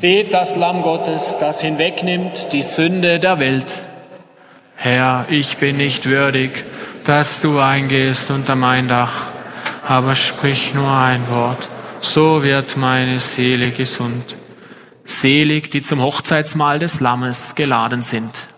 Seht das Lamm Gottes, das hinwegnimmt die Sünde der Welt. Herr, ich bin nicht würdig, dass du eingehst unter mein Dach, aber sprich nur ein Wort, so wird meine Seele gesund. Selig, die zum Hochzeitsmahl des Lammes geladen sind.